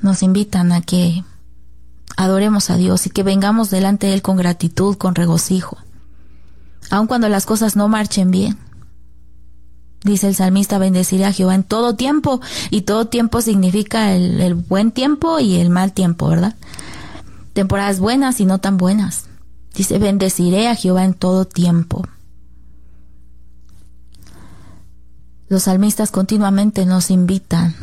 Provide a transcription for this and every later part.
nos invitan a que adoremos a Dios y que vengamos delante de Él con gratitud, con regocijo, aun cuando las cosas no marchen bien. Dice el salmista: bendeciré a Jehová en todo tiempo, y todo tiempo significa el buen tiempo y el mal tiempo, ¿verdad? Temporadas buenas y no tan buenas. Dice: bendeciré a Jehová en todo tiempo. Los salmistas continuamente nos invitan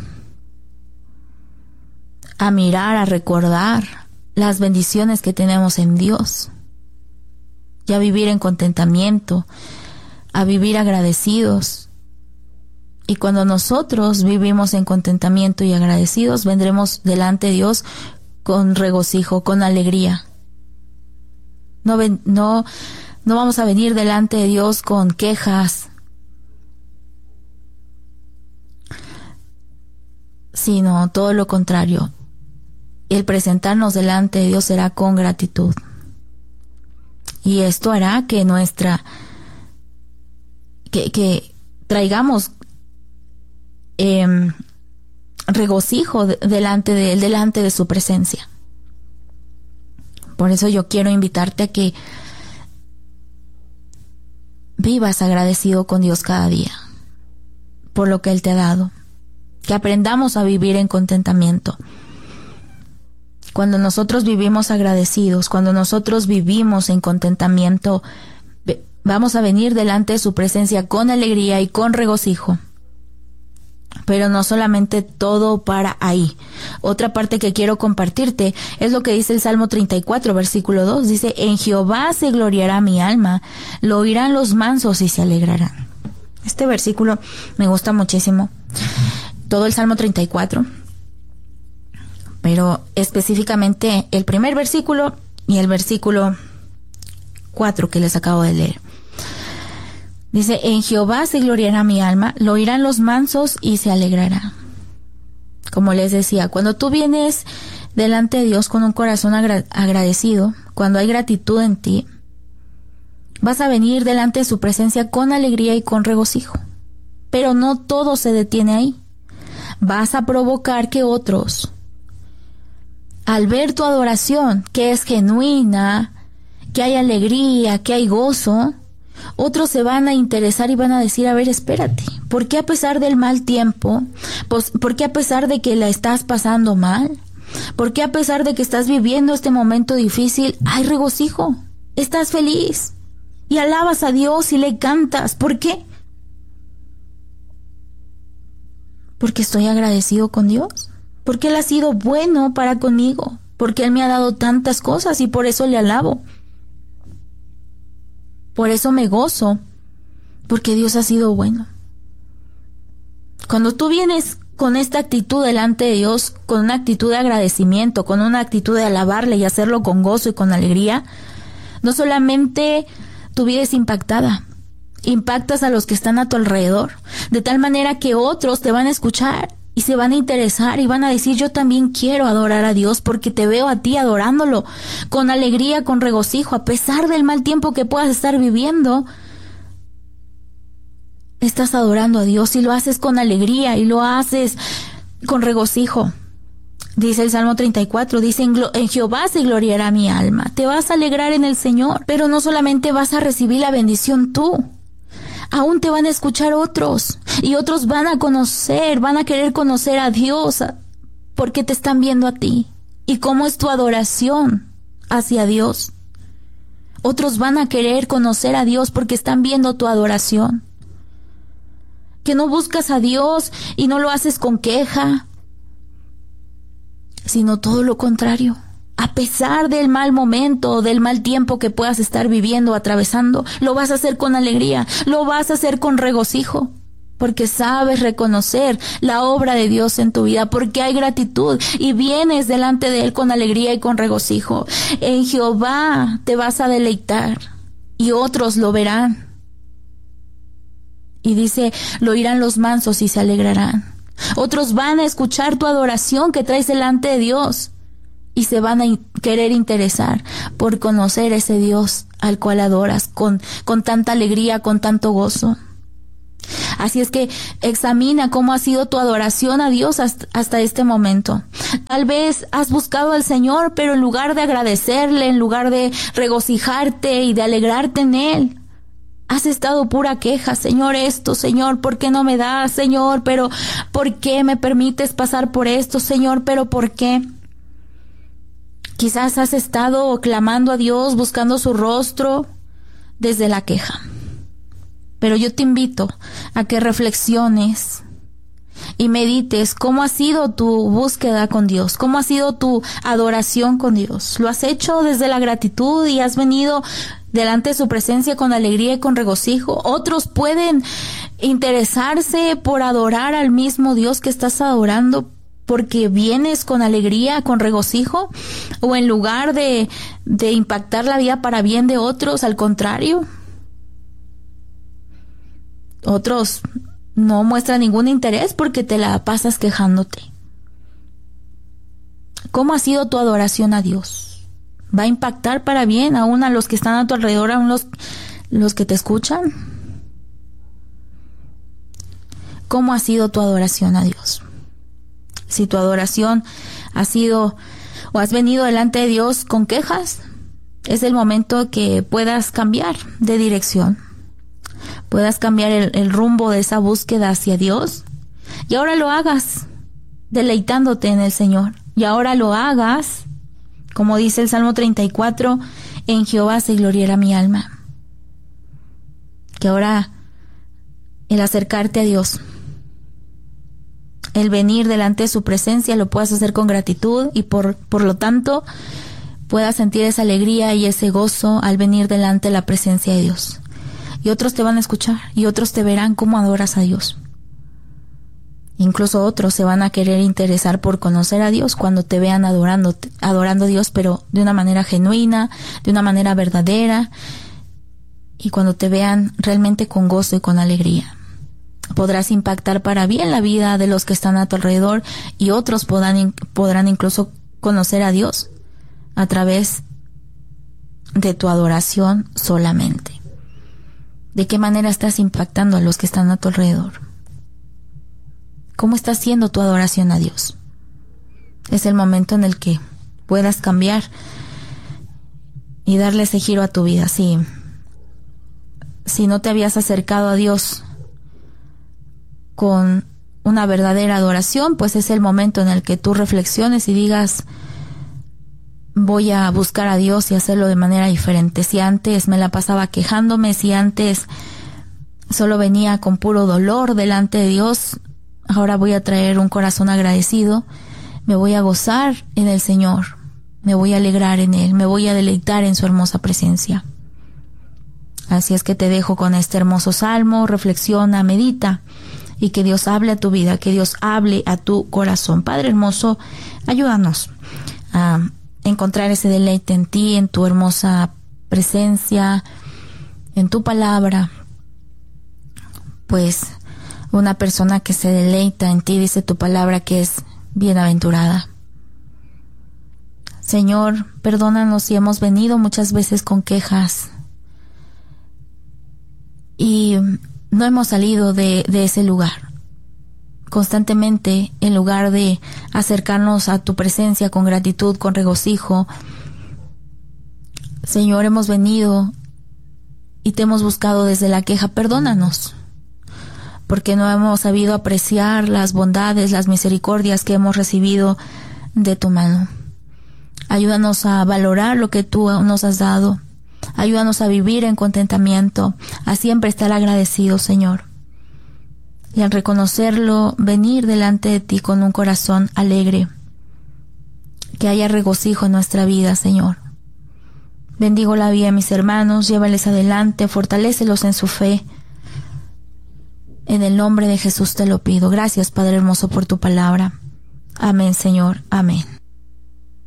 a mirar, a recordar las bendiciones que tenemos en Dios y a vivir en contentamiento, a vivir agradecidos. Y cuando nosotros vivimos en contentamiento y agradecidos, vendremos delante de Dios con regocijo, con alegría. No vamos a venir delante de Dios con quejas, sino todo lo contrario. El presentarnos delante de Dios será con gratitud. Y esto hará que que traigamos regocijo delante de Él, delante de su presencia. Por eso yo quiero invitarte a que vivas agradecido con Dios cada día por lo que Él te ha dado. Que aprendamos a vivir en contentamiento. Cuando nosotros vivimos agradecidos, cuando nosotros vivimos en contentamiento, vamos a venir delante de su presencia con alegría y con regocijo. Pero no solamente todo para ahí. Otra parte que quiero compartirte es lo que dice el Salmo 34, versículo 2. Dice: en Jehová se gloriará mi alma, lo oirán los mansos y se alegrarán. Este versículo me gusta muchísimo. Todo el Salmo 34, pero específicamente el primer versículo y el versículo 4 que les acabo de leer. Dice: en Jehová se gloriará mi alma, lo oirán los mansos y se alegrarán. Como les decía, cuando tú vienes delante de Dios con un corazón agradecido, cuando hay gratitud en ti, vas a venir delante de su presencia con alegría y con regocijo. Pero no todo se detiene ahí. Vas a provocar que otros, al ver tu adoración, que es genuina, que hay alegría, que hay gozo, otros se van a interesar y van a decir: a ver, espérate, ¿por qué a pesar del mal tiempo? ¿Por qué a pesar de que la estás pasando mal? ¿Por qué a pesar de que estás viviendo este momento difícil, hay regocijo? Estás feliz y alabas a Dios y le cantas. ¿Por qué? Porque estoy agradecido con Dios, porque Él ha sido bueno para conmigo, porque Él me ha dado tantas cosas y por eso le alabo. Por eso me gozo, porque Dios ha sido bueno. Cuando tú vienes con esta actitud delante de Dios, con una actitud de agradecimiento, con una actitud de alabarle y hacerlo con gozo y con alegría, no solamente tu vida es impactada, impactas a los que están a tu alrededor, de tal manera que otros te van a escuchar y se van a interesar y van a decir: yo también quiero adorar a Dios porque te veo a ti adorándolo con alegría, con regocijo, a pesar del mal tiempo que puedas estar viviendo. Estás adorando a Dios y lo haces con alegría y lo haces con regocijo. Dice el Salmo 34, dice: en Jehová se gloriará mi alma. Te vas a alegrar en el Señor, pero no solamente vas a recibir la bendición tú. Aún te van a escuchar otros y otros van a querer conocer a Dios porque te están viendo a ti y cómo es tu adoración hacia Dios. Otros van a querer conocer a Dios porque están viendo tu adoración. Que no buscas a Dios y no lo haces con queja, sino todo lo contrario. A pesar del mal momento, del mal tiempo que puedas estar viviendo, atravesando, lo vas a hacer con alegría, lo vas a hacer con regocijo, porque sabes reconocer la obra de Dios en tu vida, porque hay gratitud y vienes delante de Él con alegría y con regocijo. En Jehová te vas a deleitar y otros lo verán. Y dice: lo oirán los mansos y se alegrarán. Otros van a escuchar tu adoración que traes delante de Dios. Y se van a querer interesar por conocer ese Dios al cual adoras con tanta alegría, con tanto gozo. Así es que examina cómo ha sido tu adoración a Dios hasta este momento. Tal vez has buscado al Señor, pero en lugar de agradecerle, en lugar de regocijarte y de alegrarte en Él, has estado pura queja. Señor, esto, Señor, ¿por qué no me das? Señor, pero ¿por qué me permites pasar por esto? Señor, pero ¿por qué? Quizás has estado clamando a Dios, buscando su rostro desde la queja. Pero yo te invito a que reflexiones y medites cómo ha sido tu búsqueda con Dios, cómo ha sido tu adoración con Dios. ¿Lo has hecho desde la gratitud y has venido delante de su presencia con alegría y con regocijo? Otros pueden interesarse por adorar al mismo Dios que estás adorando porque vienes con alegría, con regocijo, o en lugar de impactar la vida para bien de otros, al contrario. Otros no muestran ningún interés porque te la pasas quejándote. ¿Cómo ha sido tu adoración a Dios? ¿Va a impactar para bien aún a los que están a tu alrededor, aún los que te escuchan? ¿Cómo ha sido tu adoración a Dios? Si tu adoración ha sido o has venido delante de Dios con quejas, es el momento que puedas cambiar de dirección. Puedas cambiar el rumbo de esa búsqueda hacia Dios, y ahora lo hagas deleitándote en el Señor, y ahora lo hagas, como dice el Salmo 34, en Jehová se gloriará mi alma. Que ahora el acercarte a Dios, el venir delante de su presencia, lo puedas hacer con gratitud, y por lo tanto puedas sentir esa alegría y ese gozo al venir delante de la presencia de Dios. Y otros te van a escuchar, y otros te verán cómo adoras a Dios. Incluso otros se van a querer interesar por conocer a Dios cuando te vean adorando a Dios, pero de una manera genuina, de una manera verdadera, y cuando te vean realmente con gozo y con alegría. Podrás impactar para bien la vida de los que están a tu alrededor, y otros podrán incluso conocer a Dios a través de tu adoración solamente. ¿De qué manera estás impactando a los que están a tu alrededor? ¿Cómo está siendo tu adoración a Dios? Es el momento en el que puedas cambiar y darle ese giro a tu vida. Si no te habías acercado a Dios con una verdadera adoración, pues es el momento en el que tú reflexiones y digas: voy a buscar a Dios y hacerlo de manera diferente. Si antes me la pasaba quejándome, si antes solo venía con puro dolor delante de Dios, ahora voy a traer un corazón agradecido. Me voy a gozar en el Señor, me voy a alegrar en Él, me voy a deleitar en su hermosa presencia. Así es que te dejo con este hermoso salmo. Reflexiona, medita, y que Dios hable a tu vida, que Dios hable a tu corazón. Padre hermoso, ayúdanos a encontrar ese deleite en ti, en tu hermosa presencia, en tu palabra. Pues una persona que se deleita en ti, dice tu palabra, que es bienaventurada. Señor, perdónanos si hemos venido muchas veces con quejas y no hemos salido de ese lugar. Constantemente, en lugar de acercarnos a tu presencia con gratitud, con regocijo, Señor, hemos venido y te hemos buscado desde la queja. Perdónanos, porque no hemos sabido apreciar las bondades, las misericordias que hemos recibido de tu mano. Ayúdanos a valorar lo que tú nos has dado. Ayúdanos a vivir en contentamiento, a siempre estar agradecidos, Señor. Y al reconocerlo, venir delante de ti con un corazón alegre. Que haya regocijo en nuestra vida, Señor. Bendigo la vida de mis hermanos, llévales adelante, fortalécelos en su fe. En el nombre de Jesús te lo pido. Gracias, Padre hermoso, por tu palabra. Amén, Señor. Amén.